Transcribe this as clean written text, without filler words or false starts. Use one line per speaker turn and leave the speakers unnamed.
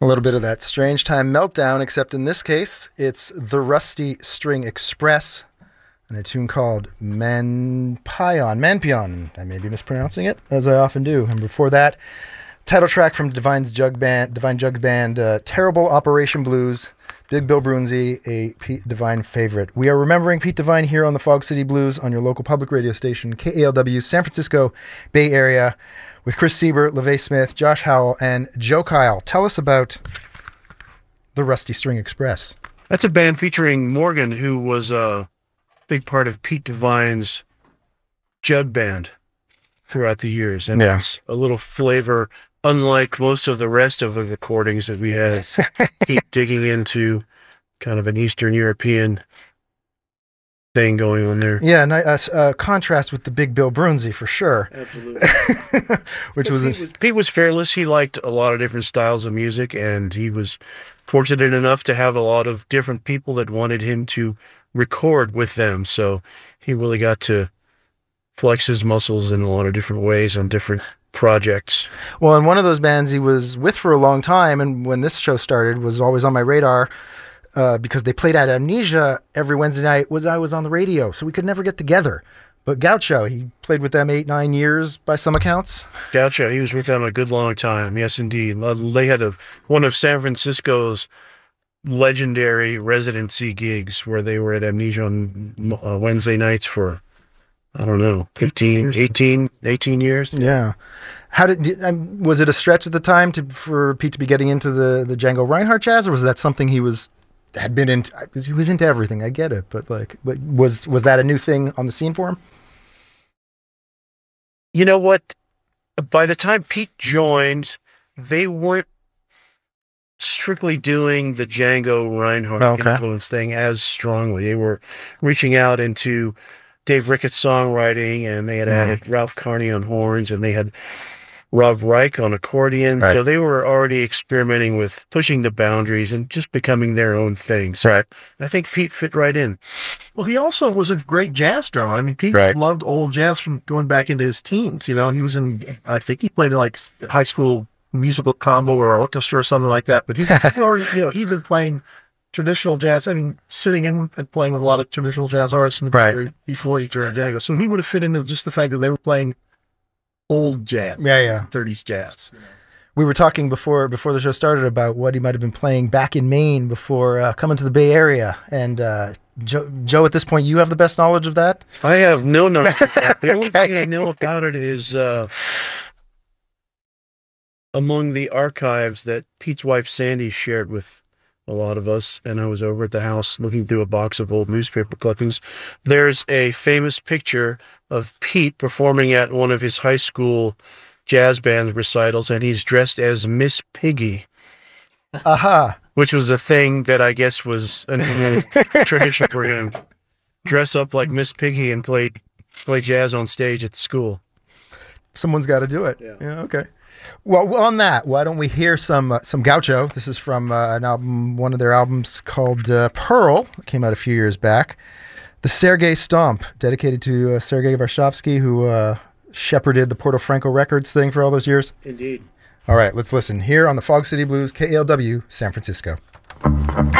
A little bit of that Strange Time Meltdown, except in this case, it's the Rusty String Express and a tune called Manpion. I may be mispronouncing it, as I often do. And before that, title track from Divine Jugs Band, Terrible Operation Blues, Big Bill Brunzi, a Pete Divine favorite. We are remembering Pete Divine here on the Fog City Blues on your local public radio station, KALW, San Francisco Bay Area, with Chris Siebert, LeVay Smith, Josh Howell, and Joe Kyle. Tell us about the Rusty String Express.
That's a band featuring Morgan, who was a big part of Pete Divine's Judd Band throughout the years. And it's a little flavor, unlike most of the rest of the recordings that we had. Pete digging into kind of an Eastern European thing going on there.
Yeah, contrast with the Big Bill Brunzi for sure.
Absolutely.
Pete
was fearless. He liked a lot of different styles of music, and he was fortunate enough to have a lot of different people that wanted him to record with them. So he really got to flex his muscles in a lot of different ways on different projects.
Well, and one of those bands he was with for a long time, and when this show started, was always on my radar, because they played at Amnesia every Wednesday night, I was on the radio, so we could never get together. But Gaucho, he played with them 8-9 years by some accounts.
Gaucho, he was with them a good long time. Yes, indeed. They had one of San Francisco's legendary residency gigs where they were at Amnesia on Wednesday nights for, I don't know, 18 years.
Yeah. Was it a stretch at the time for Pete to be getting into the Django Reinhardt jazz, or was that something he had been into? He was into everything. I get it, but was that a new thing on the scene for him?
You know what? By the time Pete joined, they weren't strictly doing the Django Reinhardt influence thing as strongly. They were reaching out into Dave Rickett's songwriting, and they had added Ralph Carney on horns, and they had Rob Reich on accordion. Right. So they were already experimenting with pushing the boundaries and just becoming their own thing. So I think Pete fit right in.
Well, he also was a great jazz drummer. I mean, Pete loved old jazz from going back into his teens. You know, he was I think he played in like high school musical combo or orchestra or something like that. But he's already, he'd been playing traditional jazz. I mean, sitting in and playing with a lot of traditional jazz artists in the period before he joined Django. So he would have fit into just the fact that they were playing old jazz. 30s jazz.
We were talking before the show started about what he might have been playing back in Maine before coming to the Bay Area. And Joe, at this point, you have the best knowledge of that?
I have no knowledge of that. The only thing I know about it is among the archives that Pete's wife Sandy shared with a lot of us, and I was over at the house looking through a box of old newspaper clippings. There's a famous picture of Pete performing at one of his high school jazz band recitals, and he's dressed as Miss Piggy. Which was a thing that I guess was a tradition for him. Dress up like Miss Piggy and play jazz on stage at the school.
Someone's got to do it. Yeah, okay. Well, on that, why don't we hear some Gaucho? This is from an album, one of their albums called Pearl. It came out a few years back. The Sergei Stomp, dedicated to Sergei Varshavsky, who shepherded the Porto Franco Records thing for all those years.
Indeed.
All right, let's listen. Here on the Fog City Blues, KALW, San Francisco.